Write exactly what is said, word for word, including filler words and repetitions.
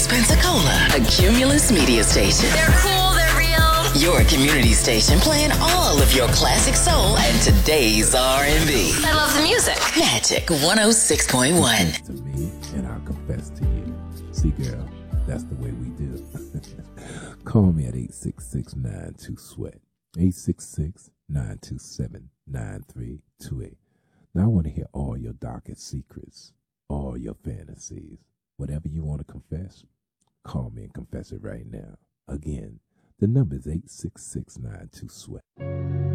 East Pensacola, a Cumulus media station. They're cool, they're real. Your community station playing all of your classic soul and today's R and B. I love the music. Magic one oh six point one. To me, and I'll confess to you. See, girl, that's the way we do. Call me at eight six six, nine two, sweat. eight six six, nine two seven, nine three two eight. Now I want to hear all your darkest secrets, all your fantasies. Whatever you want to confess, call me and confess it right now. Again, the number is eight six six, nine two, sweat.